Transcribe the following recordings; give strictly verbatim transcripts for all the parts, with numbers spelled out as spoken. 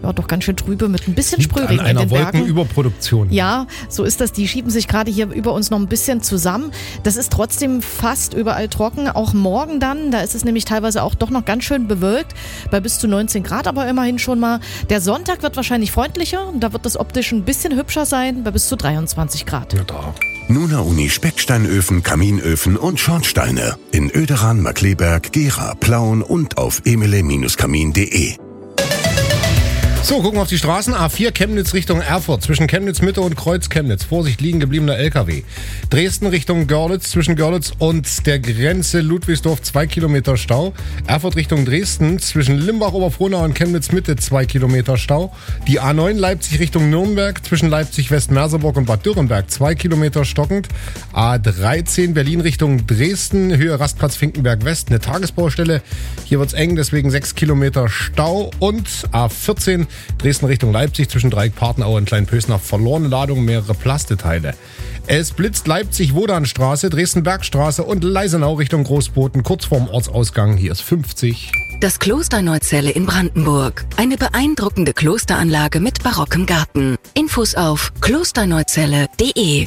aber doch ganz schön trübe mit ein bisschen Sprühregen an einer in den Bergen. Wolkenüberproduktion. Ja, so ist das. Die schieben sich gerade hier über uns noch ein bisschen zusammen. Das ist trotzdem fast überall trocken. Auch morgen dann, da ist es nämlich teilweise auch doch noch ganz schön bewölkt, bei bis zu neunzehn Grad, aber immerhin schon mal. Der Sonntag wird wahrscheinlich freundlicher und da wird das optisch ein bisschen hübscher sein, bei bis zu dreiundzwanzig Grad. Ja, da. Nuna Uni Specksteinöfen, Kaminöfen und Schornsteine. In Oederan, Markleberg, Gera, Plauen und auf emele Kamin punkt de. So, gucken wir auf die Straßen. A vier Chemnitz Richtung Erfurt, zwischen Chemnitz Mitte und Kreuz Chemnitz. Vorsicht, liegen gebliebener L K W. Dresden Richtung Görlitz, zwischen Görlitz und der Grenze Ludwigsdorf zwei Kilometer Stau. Erfurt Richtung Dresden, zwischen Limbach-Oberfrohnau und Chemnitz Mitte zwei Kilometer Stau. Die A neun Leipzig Richtung Nürnberg, zwischen Leipzig West-Merseburg und Bad Dürrenberg zwei Kilometer stockend. A dreizehn Berlin Richtung Dresden, Höhe Rastplatz Finkenberg West, eine Tagesbaustelle. Hier wird's eng, deswegen sechs Kilometer Stau. Und A vierzehn Dresden Richtung Leipzig, zwischen Dreieck Partenaue und Kleinpösnach verlorene Ladung, mehrere Plasteteile. Es blitzt Leipzig-Wodanstraße, Dresden-Bergstraße und Leisenau Richtung Großboten, kurz vorm Ortsausgang. Hier ist fünfzig. Das Kloster Neuzelle in Brandenburg. Eine beeindruckende Klosteranlage mit barockem Garten. Infos auf klosterneuzelle punkt de.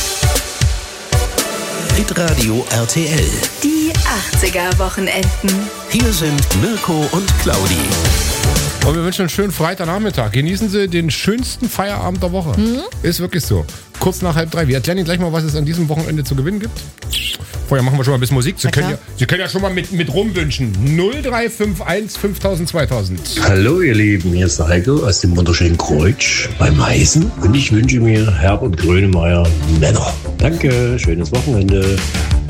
Hitradio R T L. Die achtziger-Wochenenden. Hier sind Mirko und Claudi. Und wir wünschen einen schönen Freitagnachmittag. Genießen Sie den schönsten Feierabend der Woche. Mhm. Ist wirklich so. Kurz nach halb drei. Wir erklären Ihnen gleich mal, was es an diesem Wochenende zu gewinnen gibt. Vorher machen wir schon mal ein bisschen Musik. Sie, können ja, Sie können ja schon mal mit, mit rumwünschen. null drei fünf eins fünftausend zweitausend. Hallo ihr Lieben, hier ist der Heiko aus dem wunderschönen Kreuz beim Meißen. Und ich wünsche mir Herbert Grönemeyer Männer. Danke, schönes Wochenende.